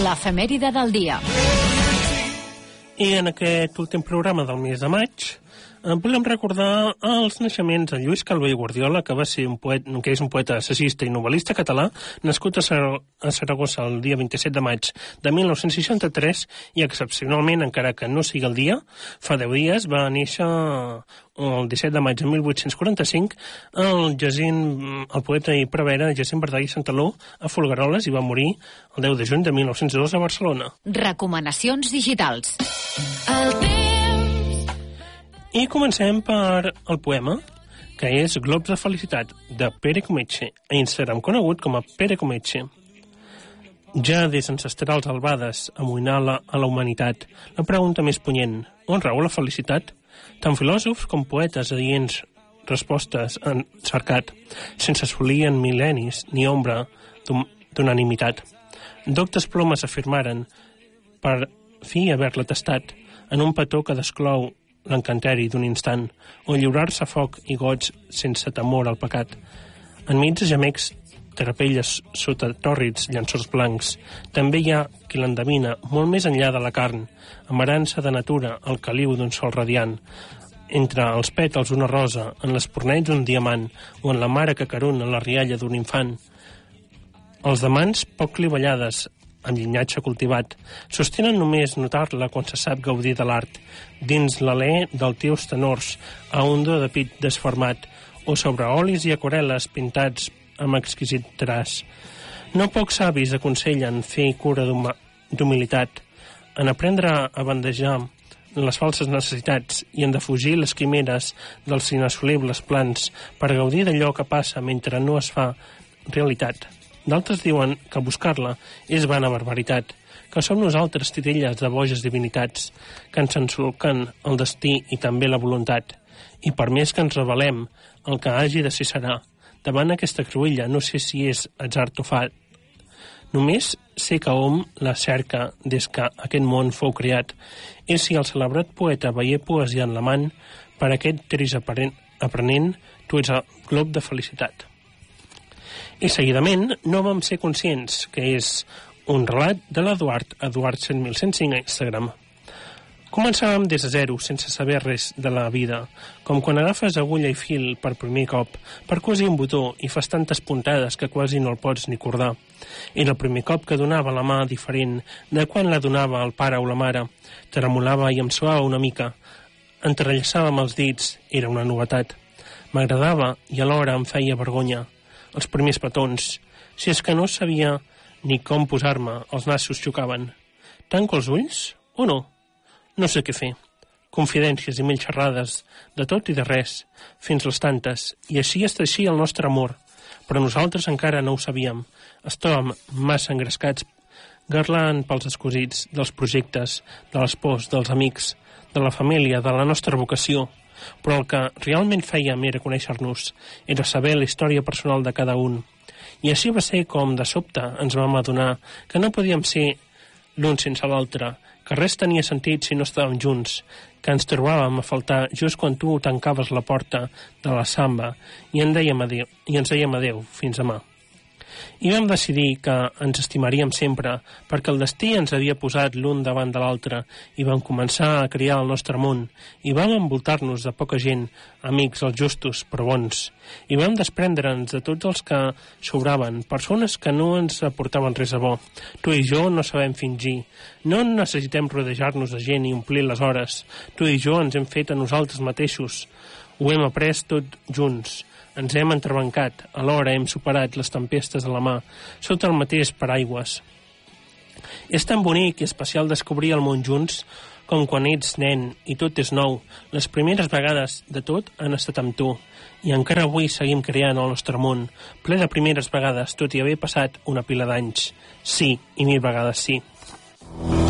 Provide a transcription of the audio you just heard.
l'efemèride del dia. I en aquest últim programa del mes de maig volem recordar els naixements de Lluís Calvé i Guardiola, que va ser que és un poeta assagista i novel·lista català, nascut a Saragossa el dia 27 de maig de 1963 i excepcionalment, encara que no sigui el dia, fa 10 dies va néixer el 17 de maig de 1845 el poeta i prevere Jacint Bardall i Santaló a Folgueroles i va morir el 10 de juny de 1902 a Barcelona. Recomanacions digitals. I comencem per el poema, que és Globs de felicitat, de Pere Cometxe, a Instagram conegut com a Pere Cometxe. Ja des ancestrals albades amoïnar a la humanitat, la pregunta més punyent, on rau la felicitat? Tant filòsofs com poetes adients respostes han cercat, sense assolir en mil·lennis ni ombra d'unanimitat. Doctes plomes afirmaren, per fi haver-la tastat, en un petó que desclou l'encanteri d'un instant, o lliurar-se a foc i goig sense temor al pecat. Enmig de gemecs, terapelles sota tòrrids llençols blancs, també hi ha qui l'endevina molt més enllà de la carn, amarança de natura, el caliu d'un sol radiant, entre els pètals una rosa, en l'espurneig d'un diamant, o en la mare que caruna la rialla d'un infant. Els demans, poc clivellades, amb llinatge cultivat, sostenen només notar-la quan se sap gaudir de l'art, dins l'alè dels teus tenors, a un do de pit desformat, o sobre olis i aquarel·les pintats amb exquisit traç. No pocs savis aconsellen fer cura d'humilitat, en aprendre a bandejar les falses necessitats i en defugir les quimeres dels inassolibles plans per gaudir d'allò que passa mentre no es fa realitat. D'altres diuen que buscar-la és vana barbaritat, que som nosaltres titelles de boges divinitats, que ens ensolquen el destí i també la voluntat. I per més que ens rebel·lem, el que hagi de ser serà. Davant aquesta cruïlla no sé si és atzar o fat. Només sé que hom la cerca des que aquest món fou creat. És si el celebrat poeta veié poesia en la man, per aquest trist aprenent, tu ets el glob de felicitat. I seguidament no vam ser conscients que és un relat de l'Eduard 100.105 a Instagram. Començàvem des de zero, sense saber res de la vida, com quan agafes agulla i fil per primer cop, per cosir un botó i fas tantes puntades que quasi no el pots ni cordar. Era el primer cop que donava la mà diferent de quan la donava el pare o la mare. Tremolava i em suava una mica. Entrellaçàvem els dits, era una novetat. M'agradava i alhora em feia vergonya. Els primers petons. Si és que no sabia ni com posar-me, els nassos xocaven. Tanco els ulls o no? No sé què fer. Confidències i mil xerrades, de tot i de res, fins les tantes, i així es teixia el nostre amor. Però nosaltres encara no ho sabíem. Estàvem massa engrescats, garlant pels escosits dels projectes, de les pors, dels amics, de la família, de la nostra vocació. Però el que realment fèiem era conèixer-nos, era saber la història personal de cada un. I així va ser com, de sobte, ens vam adonar que no podíem ser l'un sense l'altre, que res tenia sentit si no estàvem junts, que ens trobàvem a faltar just quan tu tancaves la porta de la samba i ens dèiem adéu, fins demà. I vam decidir que ens estimaríem sempre, perquè el destí ens havia posat l'un davant de l'altre, i vam començar a crear el nostre món, i vam envoltar-nos de poca gent, amics els justos, però bons, i vam desprendre'ns de tots els que sobraven, persones que no ens aportaven res de bo. Tu i jo no sabem fingir, no necessitem rodejar-nos de gent i omplir les hores. Tu i jo ens hem fet a nosaltres mateixos, ho hem après tot junts. Ens hem entrebancat, alhora hem superat les tempestes de la mà, sota el mateix paraigües. És tan bonic i especial descobrir el món junts com quan ets nen i tot és nou. Les primeres vegades de tot han estat amb tu, i encara avui seguim creant el nostre món, ple de primeres vegades, tot i haver passat una pila d'anys. Sí, i 1000 vegades sí.